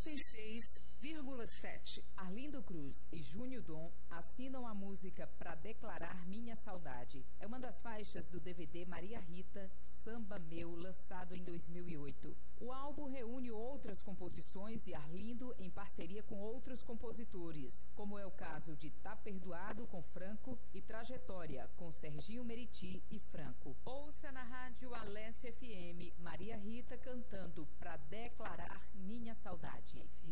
96,7. Arlindo Cruz e Júnior Dom assinam a música Pra Declarar Minha Saudade. É uma das faixas do DVD Maria Rita, Samba Meu, lançado em 2008. O álbum reúne outras composições de Arlindo em parceria com outros compositores, como é o caso de Tá Perdoado com Franco e Trajetória com Serginho Meriti e Franco. Ouça na rádio Alessia FM Maria Rita cantando Pra Declarar Minha Saudade.